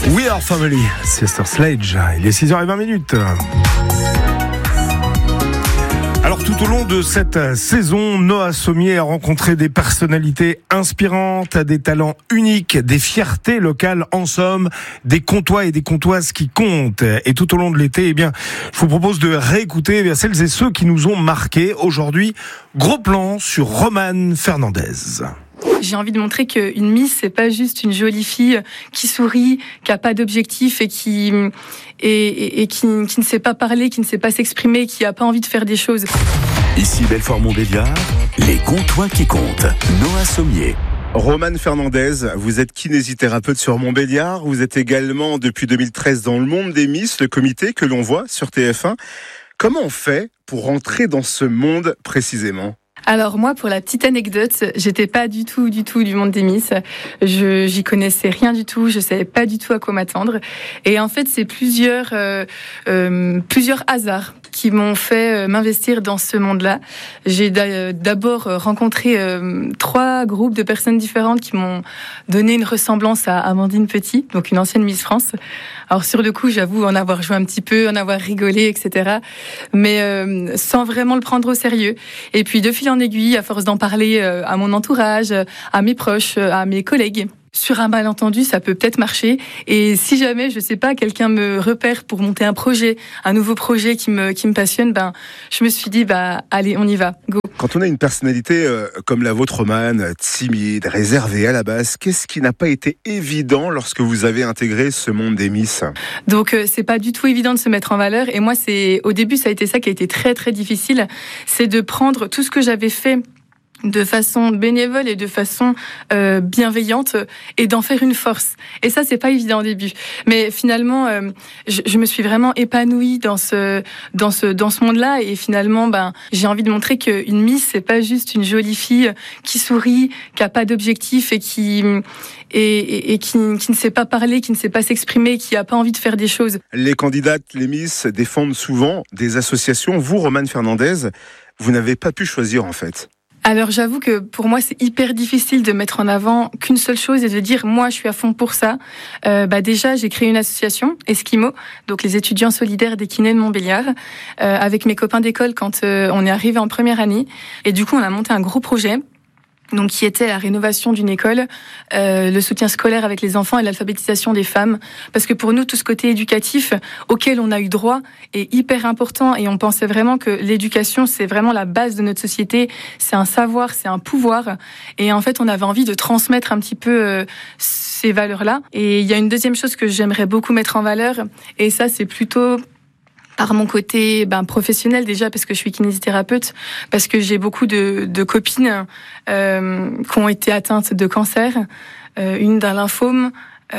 We Are Family, Sister Sledge, il est 6h20. Alors tout au long de cette saison, Noah Sommier a rencontré des personnalités inspirantes, des talents uniques, des fiertés locales, en somme, des Comtois et des Comtoises qui comptent. Et tout au long de l'été, je vous propose de réécouter celles et ceux qui nous ont marqués. Aujourd'hui, gros plan sur Romane Fernandez. J'ai envie de montrer qu'une Miss, c'est pas juste une jolie fille qui sourit, qui a pas d'objectif et qui ne sait pas parler, qui ne sait pas s'exprimer, qui a pas envie de faire des choses. Ici Belfort-Montbéliard, les Comtois qui comptent. Noah Sommier. Romane Fernandez, vous êtes kinésithérapeute sur Montbéliard. Vous êtes également depuis 2013 dans le monde des Miss, le comité que l'on voit sur TF1. Comment on fait pour rentrer dans ce monde précisément ? Alors moi, pour la petite anecdote, j'étais pas du tout du monde des Miss. J'y connaissais rien du tout, je savais pas du tout à quoi m'attendre. Et en fait, c'est plusieurs hasards qui m'ont fait m'investir dans ce monde-là. J'ai d'abord rencontré 3 groupes de personnes différentes qui m'ont donné une ressemblance à Amandine Petit, donc une ancienne Miss France. Alors sur le coup, j'avoue en avoir joué un petit peu, en avoir rigolé, etc. Mais sans vraiment le prendre au sérieux. Et puis de fil en aiguille, à force d'en parler à mon entourage, à mes proches, à mes collègues, sur un malentendu, ça peut peut-être marcher. Et si jamais, je sais pas, quelqu'un me repère pour monter un projet, un nouveau projet qui me passionne, je me suis dit, allez, on y va, go. Quand on a une personnalité comme la vôtre, Romane, timide, réservée à la base, qu'est-ce qui n'a pas été évident lorsque vous avez intégré ce monde des Miss ? Donc, c'est pas du tout évident de se mettre en valeur. Et moi, au début, ça a été ça qui a été très, très difficile. C'est de prendre tout ce que j'avais fait de façon bénévole et de façon bienveillante et d'en faire une force. Et ça, c'est pas évident au début. Mais finalement, je me suis vraiment épanouie dans ce monde-là. Et finalement, j'ai envie de montrer qu'une Miss, c'est pas juste une jolie fille qui sourit, qui a pas d'objectif et qui ne sait pas parler, qui ne sait pas s'exprimer, qui a pas envie de faire des choses. Les candidates, les Miss, défendent souvent des associations. Vous, Romane Fernandez, vous n'avez pas pu choisir en fait. Alors j'avoue que pour moi c'est hyper difficile de mettre en avant qu'une seule chose et de dire moi je suis à fond pour ça. Déjà j'ai créé une association Esquimaux, donc les étudiants solidaires des kinés de Montbéliard, avec mes copains d'école quand on est arrivé en première année. Et du coup on a monté un gros projet. Donc qui était la rénovation d'une école, le soutien scolaire avec les enfants et l'alphabétisation des femmes. Parce que pour nous, tout ce côté éducatif auquel on a eu droit est hyper important et on pensait vraiment que l'éducation, c'est vraiment la base de notre société. C'est un savoir, c'est un pouvoir. Et en fait, on avait envie de transmettre un petit peu ces valeurs-là. Et il y a une deuxième chose que j'aimerais beaucoup mettre en valeur, et ça, c'est plutôt par mon côté professionnel déjà, parce que je suis kinésithérapeute, parce que j'ai beaucoup de copines qui ont été atteintes de cancer, une d'un lymphome,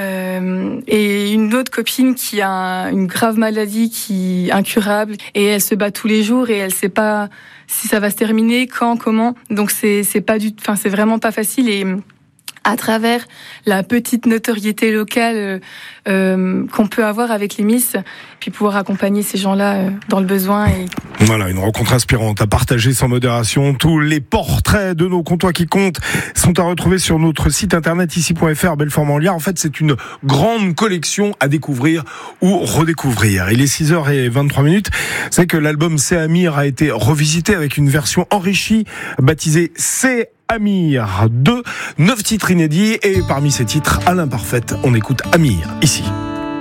et une autre copine qui a une grave maladie qui est incurable, et elle se bat tous les jours et elle sait pas si ça va se terminer, quand, comment. Donc c'est vraiment pas facile. Et à travers la petite notoriété locale qu'on peut avoir avec les Miss, puis pouvoir accompagner ces gens-là dans le besoin. Voilà, une rencontre inspirante à partager sans modération. Tous les portraits de nos Comtois qui comptent sont à retrouver sur notre site internet ici.fr Belfort-Montbéliard. En fait, c'est une grande collection à découvrir ou redécouvrir. Il est 6h23. C'est que l'album C'est Amir a été revisité avec une version enrichie baptisée C'est Amir 2, 9 titres inédits, et parmi ces titres, à l'imparfaite, on écoute Amir, ici.